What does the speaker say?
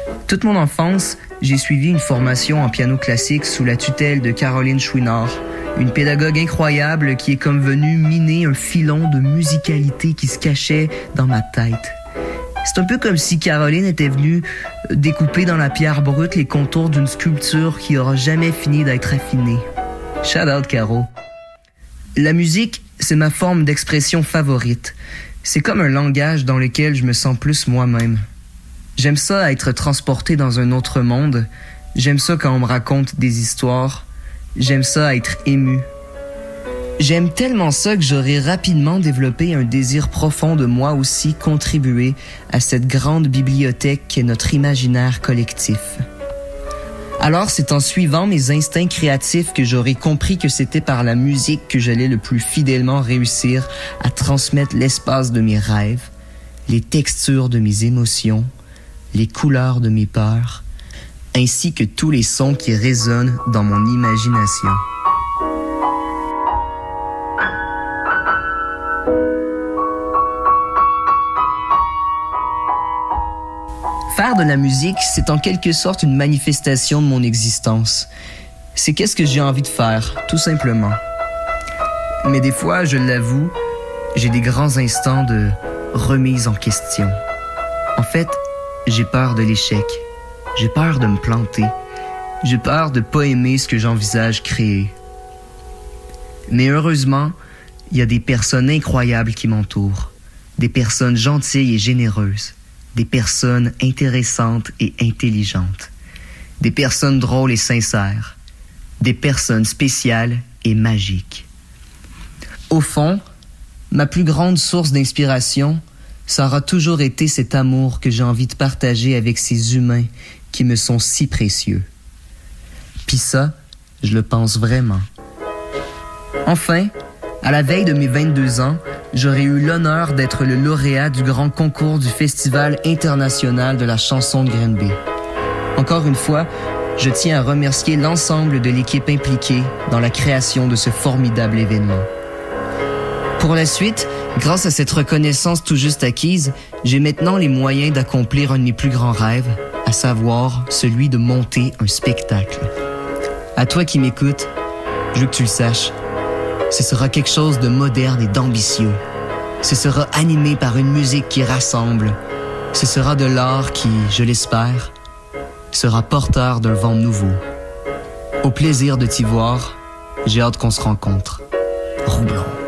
Toute mon enfance, j'ai suivi une formation en piano classique sous la tutelle de Caroline Chouinard, une pédagogue incroyable qui est comme venue miner un filon de musicalité qui se cachait dans ma tête. C'est un peu comme si Caroline était venue découper dans la pierre brute les contours d'une sculpture qui aura jamais fini d'être affinée. Shout out, Caro. La musique, c'est ma forme d'expression favorite. C'est comme un langage dans lequel je me sens plus moi-même. J'aime ça être transporté dans un autre monde. J'aime ça quand on me raconte des histoires. J'aime ça être ému. J'aime tellement ça que j'aurais rapidement développé un désir profond de moi aussi contribuer à cette grande bibliothèque qu'est notre imaginaire collectif. Alors, c'est en suivant mes instincts créatifs que j'aurais compris que c'était par la musique que j'allais le plus fidèlement réussir à transmettre l'espace de mes rêves, les textures de mes émotions, les couleurs de mes peurs, ainsi que tous les sons qui résonnent dans mon imagination. Faire de la musique, c'est en quelque sorte une manifestation de mon existence. C'est qu'est-ce que j'ai envie de faire, tout simplement. Mais des fois, je l'avoue, j'ai des grands instants de remise en question. En fait, j'ai peur de l'échec. J'ai peur de me planter. J'ai peur de pas aimer ce que j'envisage créer. Mais heureusement, il y a des personnes incroyables qui m'entourent. Des personnes gentilles et généreuses. Des personnes intéressantes et intelligentes. Des personnes drôles et sincères. Des personnes spéciales et magiques. Au fond, ma plus grande source d'inspiration, ça aura toujours été cet amour que j'ai envie de partager avec ces humains qui me sont si précieux. Puis ça, je le pense vraiment. Enfin, à la veille de mes 22 ans, j'aurais eu l'honneur d'être le lauréat du grand concours du Festival international de la chanson de Granby. Encore une fois, je tiens à remercier l'ensemble de l'équipe impliquée dans la création de ce formidable événement. Pour la suite, grâce à cette reconnaissance tout juste acquise, j'ai maintenant les moyens d'accomplir un de mes plus grands rêves, à savoir celui de monter un spectacle. À toi qui m'écoutes, je veux que tu le saches. Ce sera quelque chose de moderne et d'ambitieux. Ce sera animé par une musique qui rassemble. Ce sera de l'art qui, je l'espère, sera porteur d'un vent nouveau. Au plaisir de t'y voir, j'ai hâte qu'on se rencontre. Roublon.